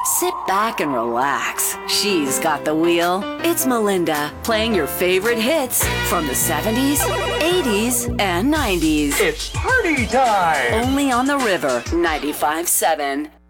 Sit back and relax. She's got the wheel. It's Melinda, playing your favorite hits from the 70s, 80s, and 90s. It's party time! Only on the River 95.7.